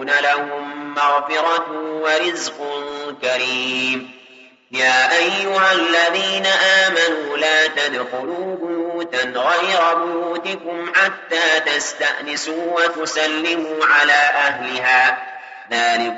لهم مغفرة ورزق كريم. يا أيها الذين آمنوا لا تدخلوا بيوتا غير بيوتكم حتى تستأنسوا وتسلموا على أهلها ذلكم